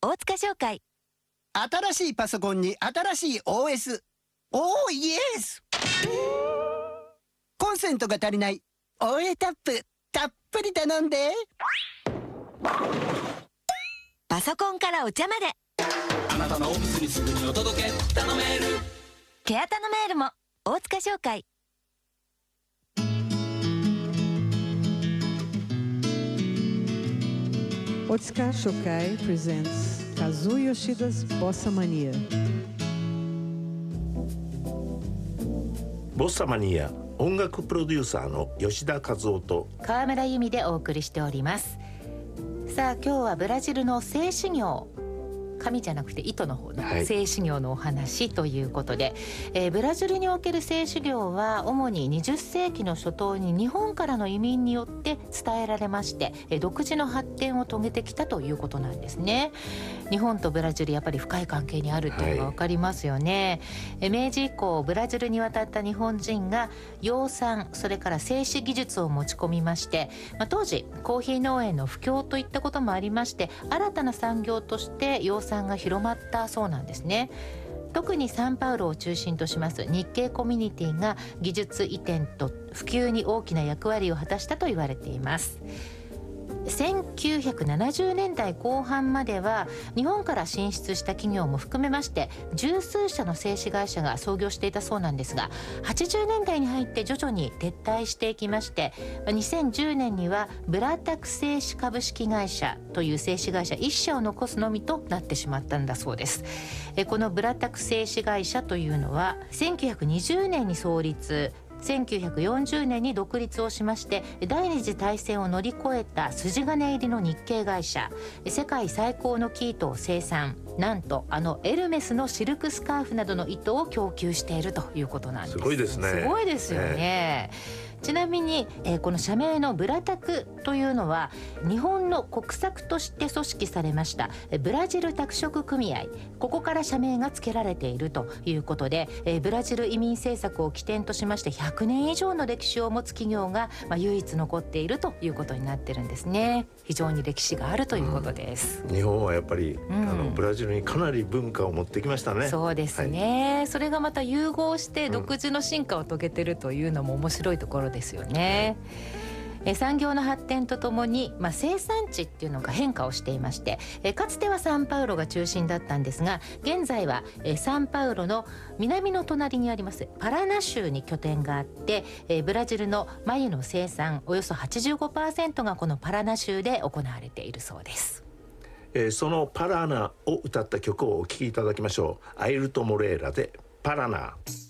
大塚商会。 新しいパソコンに新しい OS。おーイエス。コンセントが足りない。OA タップたっぷり頼んで。 パソコンからお茶まで、 あなたのオフィスにすぐにお届け。頼める。 ケアタのメールも大塚商会。 Otsuka Shokai presents Kazuo Yoshida's Bossa Mania. ボッサマニア、音楽プロデューサーの吉田和夫と川村由美でお送りしております。さあ今日はブラジルの性修行、紙じゃなくて糸の方の性修行のお話ということで、ブラジルにおける性修行は主に20世紀の初頭に日本からの移民によって伝えられまして、独自の発展を遂げてきたということなんですね。日本とブラジルやっぱり深い関係にあるっていうのが分かりますよね。明治以降ブラジルに渡った日本人が養蚕、それから製紙技術を持ち込みまして、当時コーヒー農園の不況といったこともありまして、新たな産業として養蚕が広まったそうなんですね。特にサンパウロを中心とします日系コミュニティが技術移転と普及に大きな役割を果たしたと言われています。1970年代後半までは日本から進出した企業も含めまして十数社の製紙会社が創業していたそうなんですが、80年代に入って徐々に撤退していきまして、2010年にはブラタク製紙株式会社という製紙会社1社を残すのみとなってしまったんだそうです。このブラタク製紙会社というのは1920年に創立、1940年に独立をしまして、第二次大戦を乗り越えた筋金入りの日系会社、世界最高の生糸を生産、なんとエルメスのシルクスカーフなどの糸を供給しているということなんです。 すごいですね。 すごいですよね。ちなみに、この社名のブラタクというのは日本の国策として組織されましたブラジル拓殖組合、ここから社名が付けられているということで、ブラジル移民政策を起点としまして100年以上の歴史を持つ企業が、唯一残っているということになってるんですね。非常に歴史があるということです。 日本はやっぱり、ブラジルにかなり文化を持ってきましたね。 そうですね、それがまた融合して独自の進化を遂げてるというのも面白いところですよね。産業の発展とともに、生産地っていうのが変化をしていまして、かつてはサンパウロが中心だったんですが、現在はサンパウロの南の隣にありますパラナ州に拠点があって、ブラジルの繭の生産およそ 85% がこのパラナ州で行われているそうです。 そのパラナを歌った曲をお聴きいただきましょう。アイルト・モレーラでパラナ。